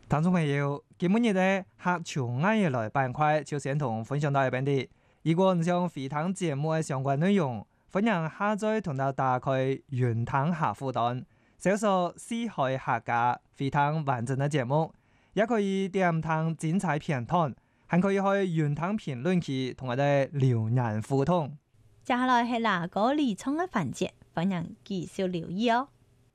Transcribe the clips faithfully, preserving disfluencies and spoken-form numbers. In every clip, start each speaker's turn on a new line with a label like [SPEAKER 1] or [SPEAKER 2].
[SPEAKER 1] 聽眾朋友，今日嘅客潮愛嘅來板塊就先同分享到呢邊啲。如果唔想回聽節目嘅相關內容，歡迎下載同到打開雲聽客戶端，搜索四海客家回聽完整嘅節目，也可以點聽精彩片段，還可以去雲聽評論區同我哋留言互動。
[SPEAKER 2] 接下來係哪個理倉嘅環節，歡迎繼續留意哦。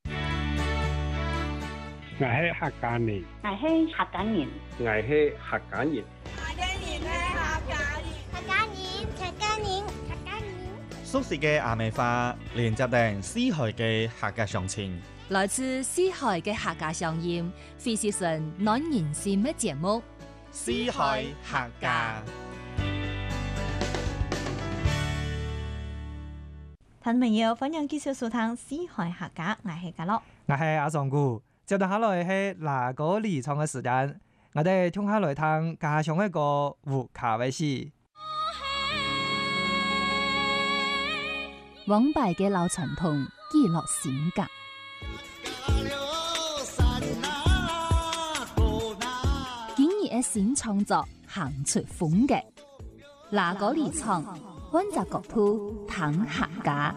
[SPEAKER 3] 我係客家人，
[SPEAKER 4] 我係客家人，
[SPEAKER 5] 我係客家人，
[SPEAKER 6] 客家人係客家人，
[SPEAKER 7] 客家人，客家人，客家人。
[SPEAKER 8] 熟悉嘅阿美花連接定四海嘅客家鄉親，
[SPEAKER 9] 來自四海嘅客家鄉音，非是純暖人心嘅節目。
[SPEAKER 8] 四海客家。
[SPEAKER 2] 聽眾朋友，歡迎繼續收聽四海客家，我係家樂，
[SPEAKER 1] 我係阿尚姑。接住下來係哪個理倉嘅時間，我哋聽下來聽家鄉一個胡卡威士。
[SPEAKER 9] 往敗嘅老傳統，記錄性格。今日嘅新創作，行出風格。哪個理倉，溫習國土，談客家。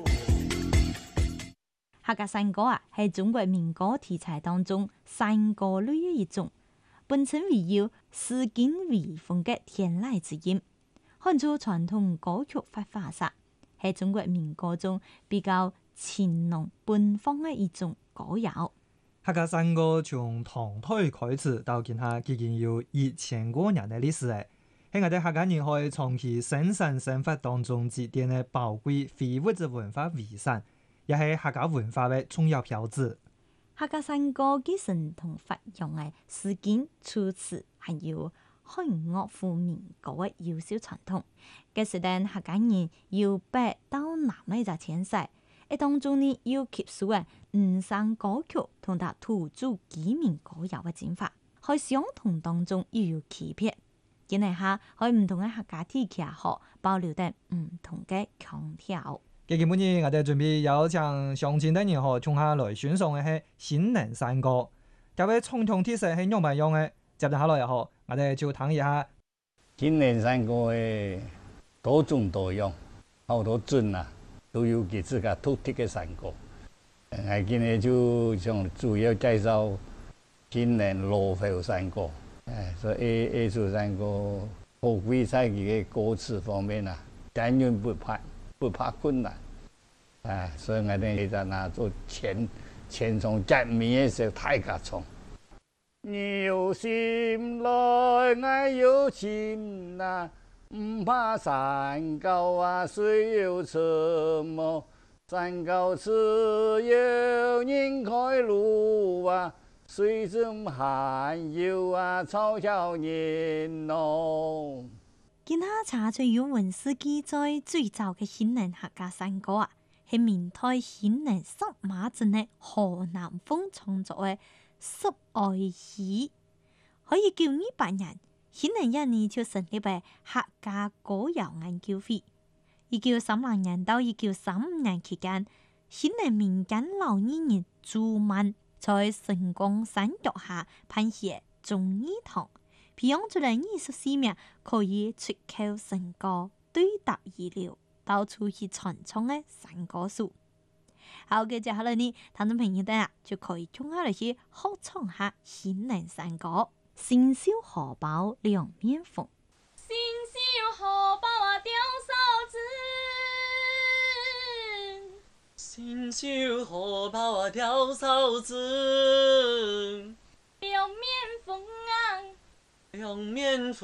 [SPEAKER 2] 客家山歌啊，係中國民歌題材當中山歌類嘅一種，本稱為有詩境微風嘅天籟之音，看出傳統歌曲發化煞，係中國民歌中比較情濃奔放嘅一種歌謠。
[SPEAKER 1] 客家山歌從唐代開始到今下，已經有一千多年嘅歷史誒，喺我哋客家人可以長期生產生活當中積澱嘅寶貴非物質文化遺產。也係客家文化嘅重要標誌。
[SPEAKER 2] 客家山歌繼承同發揚嘅詩境、措辭，還有漢樂府民歌嘅優秀傳統。嘅時代客家人由北到南嘅一個遷徙，喺當中呢要吸收嘅五山歌曲同埋土著居民歌謠嘅進化，喺相同當中又有區別。今日下喺唔同嘅客家地區下保留得唔同嘅腔調。
[SPEAKER 1] 今日本日我哋準備有請鄉親等人和從下來選送嘅係新寧山歌，各位傳統特色係用唔用嘅？接住下來又好，我哋就聽一下。
[SPEAKER 3] 新寧山歌嘅多種多樣，好多鎮啊都有佢自家獨特嘅山歌。我今日就想主要介紹新寧羅浮山歌，誒，所以呢首山歌好貴在佢嘅歌詞方面啊，單元不怕。不怕困難，啊！所以我哋就拿做前前從革命嘅時候大家唱。你有心來，我有情啊！唔怕山高啊，水又沉麼？山高只有人開路啊，水深還有啊嘲笑人咯。
[SPEAKER 2] 今下查出有文史記載最早嘅新寧客家山歌啊，係明代新寧十馬鎮嘅河南風創作嘅《十愛戲》，可以叫呢八人。新寧一年就成立為客家歌謠研究會。一九三零年到一九三五年期間，新寧民間老藝人朱曼在成功山腳下編寫忠義堂。培養出嚟二十四名可以出口成歌、對答如流、到處去傳唱嘅山歌手。好嘅，接下來呢，聽眾朋友哋啊，就可以聽下嚟去合唱下新寧山歌。新燒荷包兩面風，
[SPEAKER 6] 新燒荷包啊吊嫂子，
[SPEAKER 10] 新燒荷包啊吊嫂子，
[SPEAKER 6] 兩面風啊。
[SPEAKER 10] 兩面風。